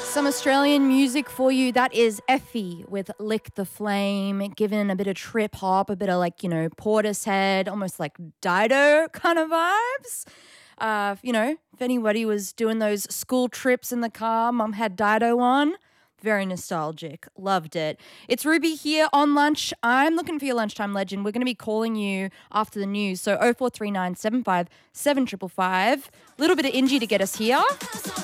Some Australian music for you. That is Effie with Lick the Flame, giving a bit of trip hop, a bit of Portishead, almost like Dido kind of vibes. If anybody was doing those school trips in the car, Mum had Dido on. Very nostalgic. Loved it. It's Ruby here on lunch. I'm looking for your lunchtime legend. We're going to be calling you after the news. So 0439 75 7555. Little bit of Ingy to get us here.